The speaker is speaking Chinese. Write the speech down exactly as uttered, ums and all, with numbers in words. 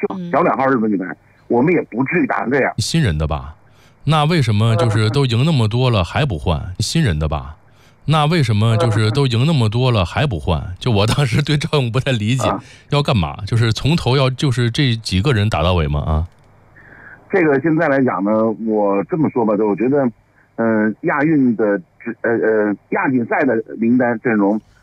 就小两号日本女排，我们也不至于打成这样。 新人的吧？那为什么就是都赢那么多了还不换？新人的吧？那为什么就是都赢那么多了还不换？就我当时对赵勇不太理解，要干嘛？就是从头要就是这几个人打到尾吗？啊？ 这个现在来讲呢，我这么说吧，就我觉得，嗯、呃，亚运的呃呃亚锦赛的名单阵容